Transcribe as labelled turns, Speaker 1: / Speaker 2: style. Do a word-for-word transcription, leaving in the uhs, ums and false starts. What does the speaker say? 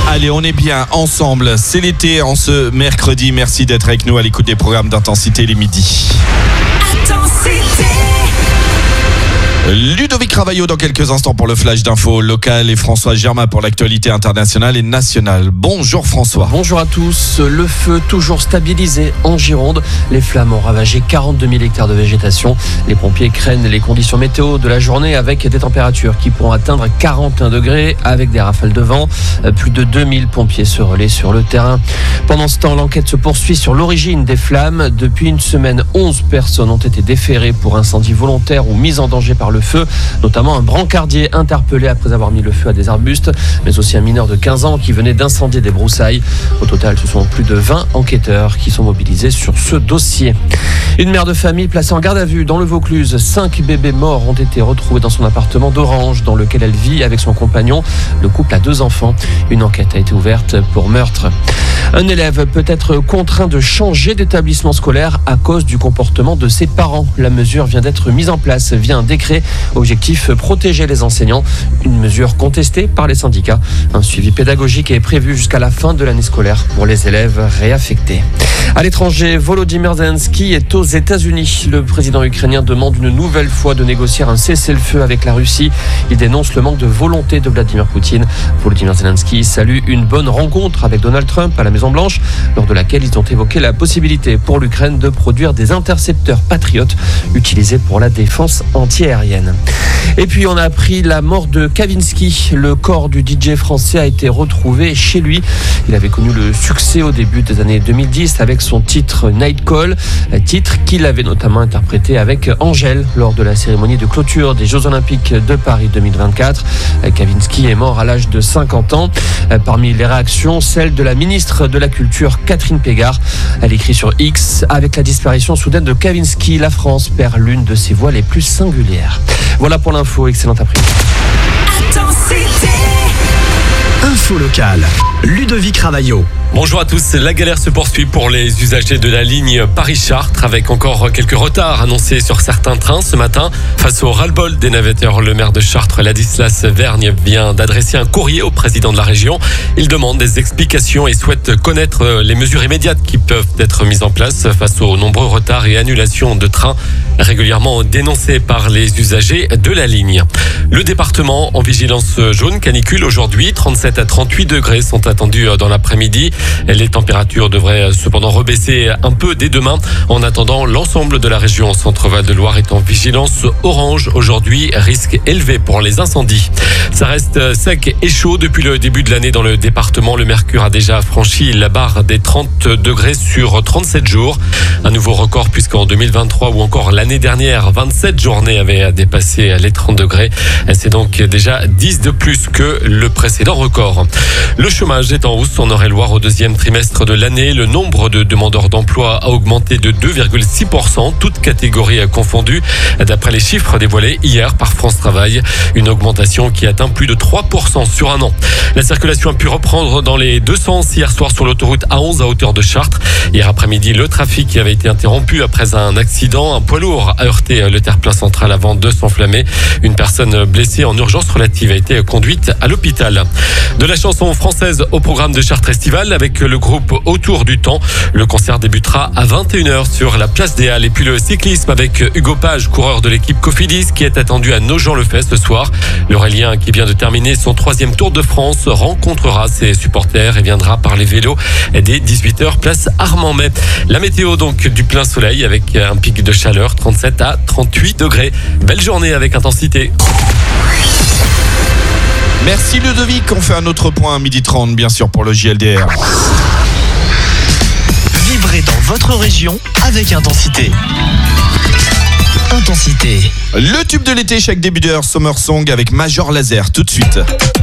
Speaker 1: Allez, on est bien ensemble. C'est l'été en ce mercredi. Merci d'être avec nous à l'écoute des programmes d'Intensité les midis. Intensité. Ludovic Ravaillot dans quelques instants pour le flash d'info local et François Germain pour l'actualité internationale et nationale. Bonjour François.
Speaker 2: Bonjour à tous. Le feu toujours stabilisé en Gironde. Les flammes ont ravagé quarante-deux mille hectares de végétation. Les pompiers craignent les conditions météo de la journée avec des températures qui pourront atteindre quarante et un degrés avec des rafales de vent. Plus de deux mille pompiers se relaient sur le terrain. Pendant ce temps, l'enquête se poursuit sur l'origine des flammes. Depuis une semaine, onze personnes ont été déférées pour incendie volontaire ou mise en danger par le feu, notamment un brancardier interpellé après avoir mis le feu à des arbustes, mais aussi un mineur de quinze ans qui venait d'incendier des broussailles. Au total, ce sont plus de vingt enquêteurs qui sont mobilisés sur ce dossier. Une mère de famille placée en garde à vue dans le Vaucluse. Cinq bébés morts ont été retrouvés dans son appartement d'Orange, dans lequel elle vit avec son compagnon. Le couple a deux enfants. Une enquête a été ouverte pour meurtre. Un élève peut être contraint de changer d'établissement scolaire à cause du comportement de ses parents. La mesure vient d'être mise en place via un décret. Objectif, protéger les enseignants. Une mesure contestée par les syndicats. Un suivi pédagogique est prévu jusqu'à la fin de l'année scolaire pour les élèves réaffectés. À l'étranger, Volodymyr Zelensky est aux États-Unis. Le président ukrainien demande une nouvelle fois de négocier un cessez-le-feu avec la Russie. Il dénonce le manque de volonté de Vladimir Poutine. Volodymyr Zelensky salue une bonne rencontre avec Donald Trump à la Maison-Blanche, lors de laquelle ils ont évoqué la possibilité pour l'Ukraine de produire des intercepteurs patriotes utilisés pour la défense anti-aérienne. Et puis on a appris la mort de Kavinsky. Le corps du D J français a été retrouvé chez lui. Il avait connu le succès au début des années deux mille dix avec son titre Night Call, titre qu'il avait notamment interprété avec Angèle lors de la cérémonie de clôture des Jeux Olympiques de Paris deux mille vingt-quatre. Kavinsky est mort à l'âge de cinquante ans. Parmi les réactions, celle de la ministre de la Culture Catherine Pégard. Elle écrit sur X: avec la disparition soudaine de Kavinsky, la France perd l'une de ses voix les plus singulières. Voilà pour l'info, excellente après-midi.
Speaker 3: Info locale, Ludovic Ravaillot.
Speaker 4: Bonjour à tous, la galère se poursuit pour les usagers de la ligne Paris-Chartres avec encore quelques retards annoncés sur certains trains ce matin. Face au ras-le-bol des navetteurs, le maire de Chartres, Ladislas Vergne, vient d'adresser un courrier au président de la région. Il demande des explications et souhaite connaître les mesures immédiates qui peuvent être mises en place face aux nombreux retards et annulations de trains régulièrement dénoncés par les usagers de la ligne. Le département en vigilance jaune canicule aujourd'hui, trente-sept à trente-huit degrés sont attendus dans l'après-midi. Les températures devraient cependant rebaisser un peu dès demain. En attendant, l'ensemble de la région Centre-Val de Loire est en vigilance orange aujourd'hui, risque élevé pour les incendies. Ça reste sec et chaud depuis le début de l'année dans le département. Le mercure a déjà franchi la barre des trente degrés sur trente-sept jours. Un nouveau record puisqu'en deux mille vingt-trois ou encore l'année dernière, vingt-sept journées avaient dépassé les trente degrés. C'est donc déjà dix de plus que le précédent record. Le chômage est en hausse en Eure-et-Loire au deuxième trimestre de l'année. Le nombre de demandeurs d'emploi a augmenté de deux virgule six pour cent, toutes catégories confondues, d'après les chiffres dévoilés hier par France Travail. Une augmentation qui atteint plus de trois pour cent sur un an. La circulation a pu reprendre dans les deux sens hier soir sur l'autoroute A onze à hauteur de Chartres. Hier après-midi, le trafic avait été interrompu après un accident. Un poids lourd a heurté le terre-plein central avant de s'enflammer. Une personne blessée en urgence relative a été conduite à l'hôpital. De la chanson française au programme de Chartres Estival avec le groupe Autour du Temps. Le concert débutera à vingt et une heures sur la place des Halles. Et puis le cyclisme avec Hugo Page, coureur de l'équipe Cofidis, qui est attendu à Nogent-le-Fès ce soir. L'Aurélien, qui vient de terminer son troisième Tour de France, rencontrera ses supporters et viendra par les vélos dès dix-huit heures, place Armand-May. La météo donc du plein soleil avec un pic de chaleur, trente-sept à trente-huit degrés. Belle journée avec Intensité.
Speaker 1: Merci Ludovic, on fait un autre point à midi trente bien sûr pour le J L D R.
Speaker 3: Vibrez dans votre région avec Intensité. Intensité.
Speaker 1: Le tube de l'été chaque début d'heure, Summer Song avec Major Lazer, tout de suite.